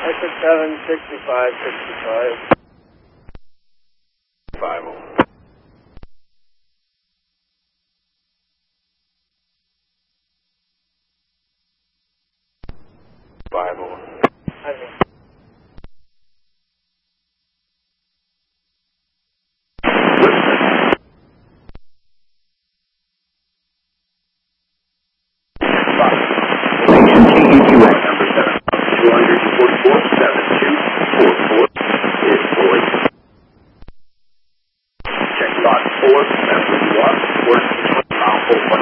Exit 765, 65. 50. Check lot 4, that's what you are. Work, mount 4.